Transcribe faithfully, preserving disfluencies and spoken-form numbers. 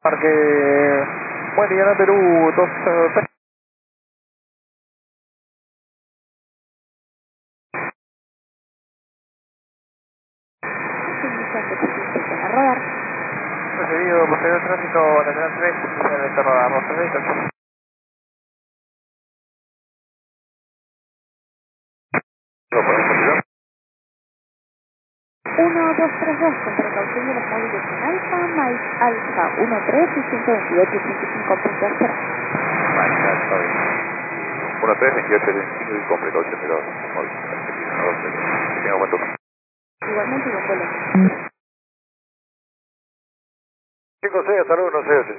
Parque Buen Día Perú dos tres. A rodar. Recibido posterior tránsito Nacional tres, en el entorno de la Rosa Médica. uno dos tres dos con precaución de los móviles en Alfa, Mike Alfa uno tres y ciento veintiocho punto cinco punto cero. Vale, ya está bien. uno tres veintiocho veinticinco y con precaución de los móviles. Que tenga buen turno. Igualmente buen vuelo. cinco seis, hasta luego, no sé,